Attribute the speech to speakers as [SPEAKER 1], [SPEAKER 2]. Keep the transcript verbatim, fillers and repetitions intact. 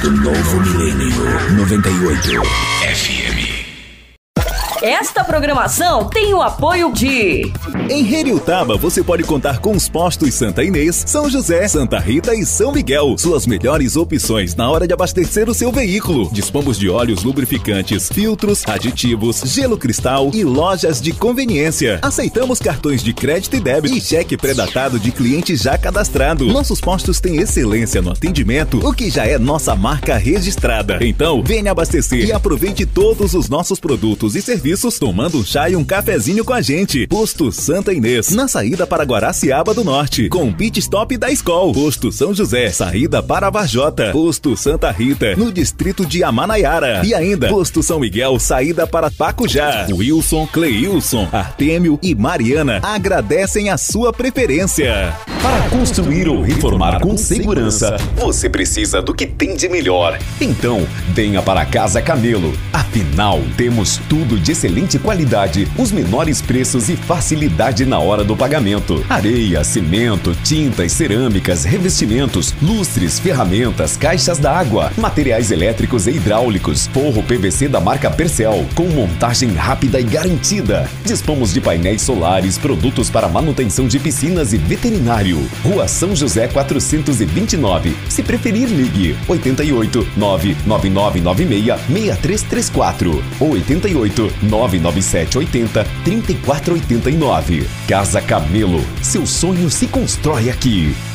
[SPEAKER 1] do novo milênio. noventa e oito F M.
[SPEAKER 2] Esta programação tem o apoio de...
[SPEAKER 3] Em Heriutaba você pode contar com os postos Santa Inês, São José, Santa Rita e São Miguel. Suas melhores opções na hora de abastecer o seu veículo. Dispomos de óleos lubrificantes, filtros, aditivos, gelo cristal e lojas de conveniência. Aceitamos cartões de crédito e débito e cheque pré-datado de cliente já cadastrado. Nossos postos têm excelência no atendimento, o que já é nossa marca registrada. Então, venha abastecer e aproveite todos os nossos produtos e serviços tomando um chá e um cafezinho com a gente. Posto Santa Inês, na saída para Guaraciaba do Norte, com pit stop da Skol. Posto São José, saída para Varjota. Posto Santa Rita, no distrito de Amanaiara. E ainda, Posto São Miguel, saída para Pacujá. Wilson, Cleilson, Artêmio e Mariana agradecem a sua preferência.
[SPEAKER 4] Para construir ou reformar com segurança, você precisa do que tem de melhor. Então, venha para a Casa Camelo. Afinal, temos tudo de excelente qualidade, os menores preços e facilidade na hora do pagamento. Areia, cimento, tintas, cerâmicas, revestimentos, lustres, ferramentas, caixas d'água, materiais elétricos e hidráulicos, forro P V C da marca Percel, com montagem rápida e garantida. Dispomos de painéis solares, produtos para manutenção de piscinas e veterinário. Rua São José quatrocentos e vinte e nove. Se preferir, ligue oito oito nove nove nove nove seis seis três três quatro ou oito oito nove nove sete oito zero três quatro oito nove. Casa Camelo, seu sonho se constrói aqui.